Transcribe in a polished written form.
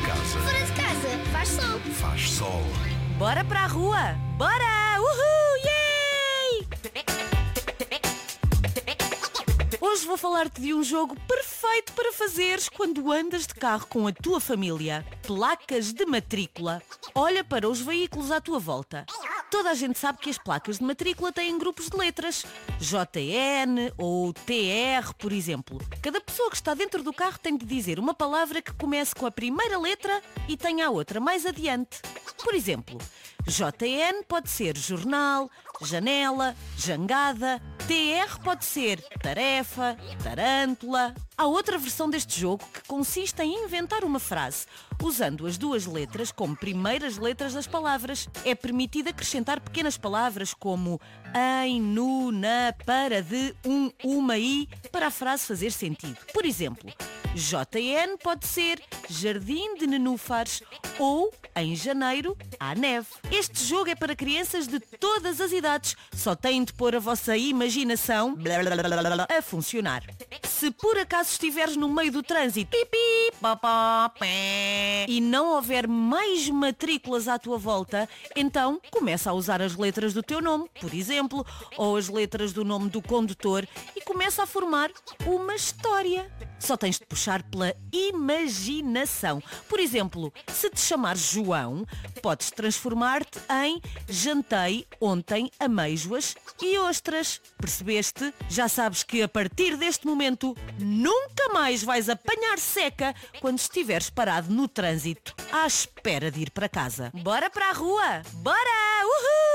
casa. Fora de casa, faz sol. Faz sol. Bora para a rua! Bora! Uhul! Yay! Hoje vou falar-te de um jogo perfeito para fazeres quando andas de carro com a tua família. Placas de matrícula. Olha para os veículos à tua volta. Toda a gente sabe que as placas de matrícula têm grupos de letras. JN ou TR, por exemplo. Cada pessoa que está dentro do carro tem de dizer uma palavra que comece com a primeira letra e tenha a outra mais adiante. Por exemplo, JN pode ser jornal, janela, jangada. TR pode ser tarefa, tarântula. Há outra versão deste jogo que consiste em inventar uma frase, usando as duas letras como primeiras letras das palavras. É permitido acrescentar pequenas palavras como em, no, na, para, de, uma e, para a frase fazer sentido. Por exemplo, JN pode ser jardim de nenúfares ou em janeiro há neve. Este jogo é para crianças de todas as idades. Só têm de pôr a vossa imaginação a funcionar. Se por acaso estiveres no meio do trânsito e não houver mais matrículas à tua volta, então começa a usar as letras do teu nome, por exemplo, ou as letras do nome do condutor e começa a formar uma história. Só tens de puxar pela imaginação. Por exemplo, se te chamares João, podes transformar-te em jantei ontem amêijoas e ostras. Percebeste? Já sabes que a partir deste momento nunca mais vais apanhar seca quando estiveres parado no trânsito à espera de ir para casa. Bora para a rua! Bora! Uhul!